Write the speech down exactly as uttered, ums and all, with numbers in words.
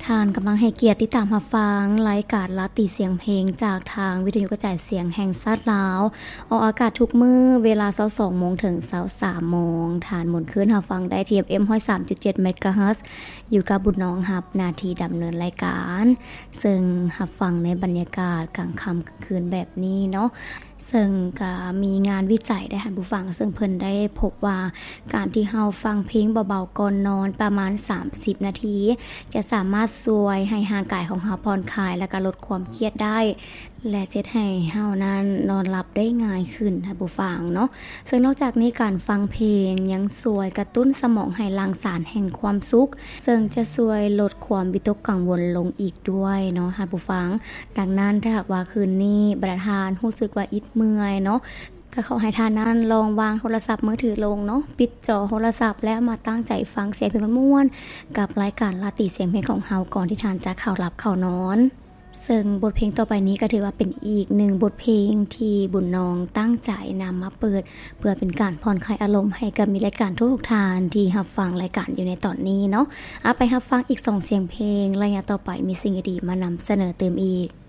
ท่านกำลังให้เกียรติติดตามรับฟังรายการลาติเสียงเพลงจากทางวิทยุกระจายเสียงแห่งชาติลาวออกอากาศทุกมื้อเวลา ยี่สิบสองโมง ถึง ยี่สิบสามโมงทานหมุนคืนรับฟังได้ที่ เอฟ เอ็ม หนึ่งศูนย์สามจุดเจ็ด เมกะเฮิรตซ์อยู่กับบุญน้องรับหน้าที่ดำเนินรายการซึ่งรับฟังในบรรยากาศกลางค่ำกลางคืนแบบนี้เนาะซึ่งก็มีงานวิจัยได้ท่านผู้ฟังซึ่งเพิ่นได้พบว่าการที่เฮาฟังเพลงเบาๆก่อนนอนประมาณสามสิบนาทีจะสามารถช่วยให้ร่างกายของเฮาผ่อนคลายและก็ลดความเครียดได้และจะให้เฮานั้นนอนหลับได้ง่ายขึ้นท่านผู้ฟังเนาะซึ่งนอกจากนี้การฟังเพลงยังช่วยกระตุ้นสมองให้หลั่งสารแห่งความสุขซึ่งจะช่วยลดความวิตกกังวลลงอีกด้วยเนาะท่านผู้ฟังดังนั้นถ้าหากว่าคืนนี้ประธานรู้สึกว่าอิดเมื่อยเนาะก็ขอให้ท่านนั้นลองวางโทรศัพท์มือถือลงเนาะปิดจอโทรศัพท์แล้วมาตั้งใจฟังเสียงเพลงม่วนๆกับรายการลาติเสียงเพลงของเฮาก่อนที่ท่านจะเข้าหลับเข้านอนซึ่งบทเพลงต่อไปนี้ก็ถือว่าเป็นอีกหนึ่งบทเพลงที่บุญน้องตั้งใจนำมาเปิดเพื่อเป็นการผ่อนคลายอารมณ์ให้กับมีรายการทุกๆท่านที่รับฟังรายการอยู่ในตอนนี้เนาะเอาไปรับฟังอีกสองเสียงเพลงระยะต่อไปมีสิ่งดีๆมานำเสนอเติมอีก